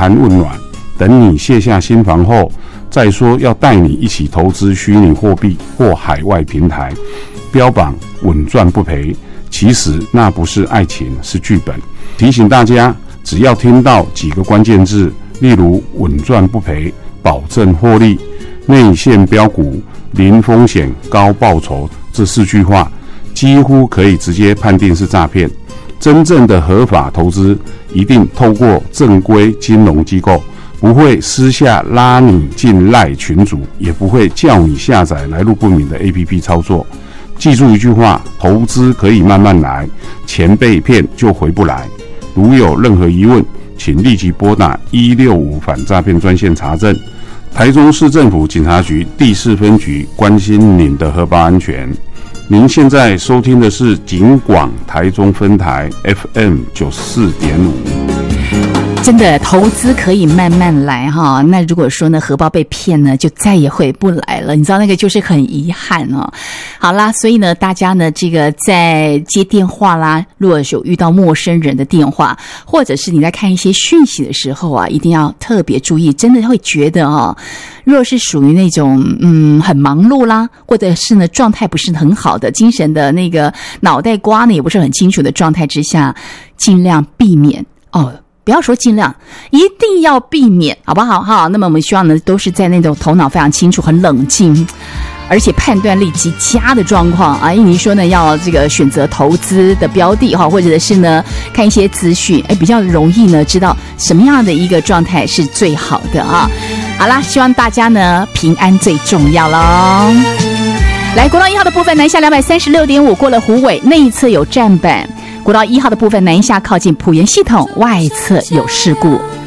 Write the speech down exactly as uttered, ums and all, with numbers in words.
寒问暖，等你卸下心防后，再说要带你一起投资虚拟货币或海外平台，标榜稳赚不赔，其实那不是爱情，是剧本。提醒大家，只要听到几个关键字，例如稳赚不赔、保证获利、内线标股、零风险高报酬这四句话，几乎可以直接判定是诈骗。真正的合法投资一定透过正规金融机构，不会私下拉你进赖群组，也不会叫你下载来路不明的 A P P 操作。记住一句话，投资可以慢慢来，钱被骗就回不来。如有任何疑问，请立即拨打一六五反诈骗专线查证。台中市政府警察局第四分局关心您的荷包安全。您现在收听的是警广台中分台 F M 九十四点五。 真的投资可以慢慢来哈，那如果说呢荷包被骗呢，就再也回不来了，你知道那个就是很遗憾哦。好啦，所以呢大家呢这个在接电话啦，如果有遇到陌生人的电话，或者是你在看一些讯息的时候啊，一定要特别注意，真的会觉得哦，若是属于那种嗯很忙碌啦，或者是呢状态不是很好的，精神的那个脑袋瓜呢也不是很清楚的状态之下，尽量避免哦。不要说尽量，一定要避免，好不好哈？那么我们希望呢，都是在那种头脑非常清楚、很冷静，而且判断力极佳的状况啊。印尼说呢，要这个选择投资的标的哈，或者是呢看一些资讯，哎，比较容易呢知道什么样的一个状态是最好的啊。好啦，希望大家呢平安最重要咯。来，国道一号的部分南下两百三十六点五，过了虎尾内侧有站板。国道一号的部分南下靠近埔盐系统，外侧有事故。